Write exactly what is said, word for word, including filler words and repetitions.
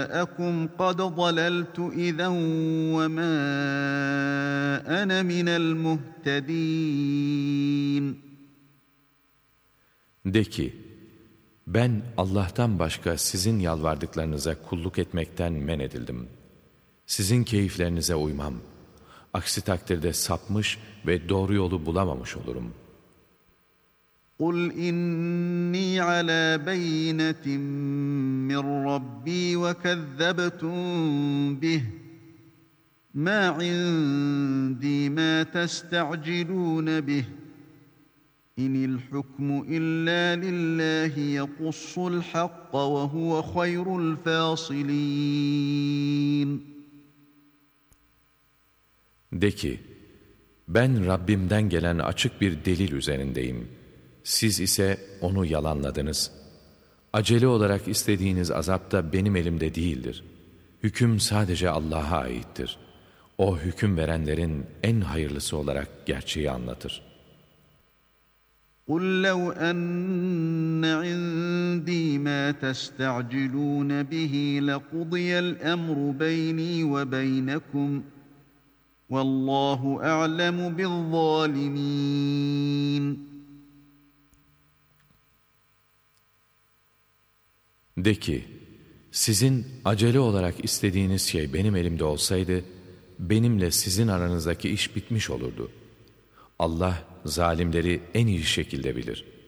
أَكُمْ قَدْ ضَلَلْتُ إِذًا وَمَا أَنَا مِنَ الْمُهْتَدِينَ. De ki, ben Allah'tan başka sizin yalvardıklarınıza kulluk etmekten men edildim. Sizin keyiflerinize uymam. Aksi takdirde sapmış ve doğru yolu bulamamış olurum. قُلْ إِنِّي عَلَى بَيِّنَةٍ مِّن رَّبِّي وَكَذَّبْتُم بِهِ مَا عِندِي مَا تَسْتَعْجِلُونَ بِهِ إِنِ الْحُكْمُ إِلَّا لِلَّهِ يَقُصُّ الْحَقَّ وَهُوَ خَيْرُ الْفَاصِلِينَ. De ki, ben Rabbimden gelen açık bir delil üzerindeyim. Siz ise onu yalanladınız. Acele olarak istediğiniz azap da benim elimde değildir. Hüküm sadece Allah'a aittir. O hüküm verenlerin en hayırlısı olarak gerçeği anlatır. قُلْ لَوْ أَنَّ عِندِي مَا تَسْتَعْجِلُونَ بِهِ لَقُضِيَ الْأَمْرُ بَيْنِي وَبَيْنَكُمْ وَاللّٰهُ أَعْلَمُ بِالظَّالِمِينَ. De ki, sizin acele olarak istediğiniz şey benim elimde olsaydı, benimle sizin aranızdaki iş bitmiş olurdu. Allah zalimleri en iyi şekilde bilir.